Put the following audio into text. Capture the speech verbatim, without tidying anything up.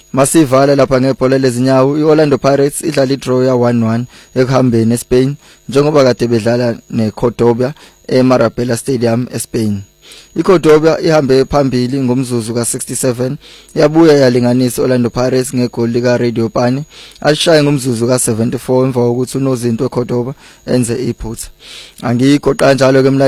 Masivala lapha ngebhola lezinyawo iOrlando Pirates idlala idraw ya one one ekuhambeni eSpain njengoba kade bedlala neCordoba eMarabella Stadium eSpain. iCordoba ihambe phambili ngomzuzu ka-sixty-seven yabuya yalinganisa iOrlando Pirates ngegoli lika Radio Pane alishaya ngomzuzu ka-seventy-four emva kokuthi unozinto weCordoba enze iphutha. Angikho kanjalo ke